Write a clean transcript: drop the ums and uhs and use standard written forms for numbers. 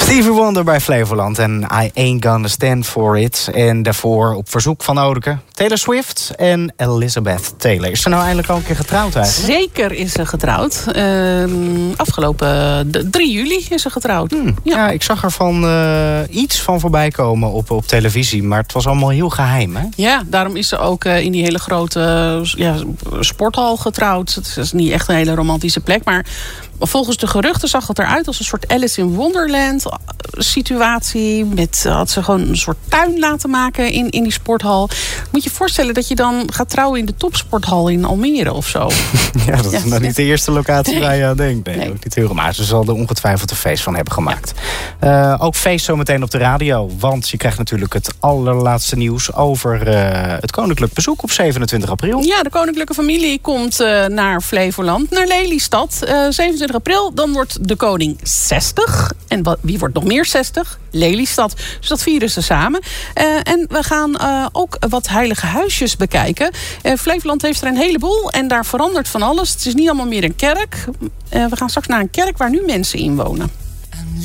Stevie Wonder bij Flevoland en I Ain't Gonna Stand For It. En daarvoor op verzoek van Odeke, Taylor Swift en Elizabeth Taylor. Is ze nou eindelijk al een keer getrouwd eigenlijk? Zeker is ze getrouwd. Afgelopen 3 juli is ze getrouwd. Ja, ik zag er iets van voorbij komen op televisie. Maar het was allemaal heel geheim, hè? Ja, daarom is ze ook in die hele grote sporthal getrouwd. Het is niet echt een hele romantische plek, maar volgens de geruchten zag het eruit als een soort Alice in Wonderland situatie. Had ze gewoon een soort tuin laten maken in die sporthal. Moet je je voorstellen dat je dan gaat trouwen in de topsporthal in Almere of zo. Ja, dat is nou niet de eerste locatie waar je aan denkt. Nee, Nee. ook niet heel. Maar ze zal er ongetwijfeld een feest van hebben gemaakt. Ook feest zometeen op de radio. Want je krijgt natuurlijk het allerlaatste nieuws over het koninklijk bezoek op 27 april. Ja, de koninklijke familie komt naar Flevoland, naar Lelystad. 27 april, dan wordt de koning 60. En wie wordt nog meer 60? Lelystad. Dus dat vieren ze samen. En we gaan ook wat heilige huisjes bekijken. Flevoland heeft er een heleboel en daar verandert van alles. Het is niet allemaal meer een kerk. We gaan straks naar een kerk waar nu mensen in wonen.